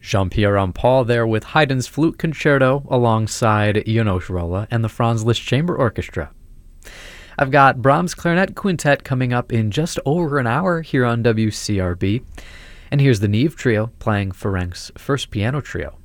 Jean-Pierre Rampal there with Haydn's Flute Concerto alongside János Róla and the Franz Liszt Chamber Orchestra. I've got Brahms Clarinet Quintet coming up in just over an hour here on WCRB. And here's the Neve Trio playing Ferenc's first piano trio.